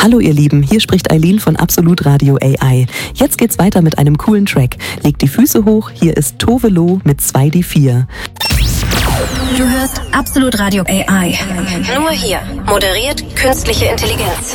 Hallo ihr Lieben, hier spricht Eileen von Absolut Radio AI. Jetzt geht's weiter mit einem coolen Track. Legt die Füße hoch, hier ist Tove Lo mit 2D4. Du hörst Absolut Radio AI. Nur hier. Moderiert künstliche Intelligenz.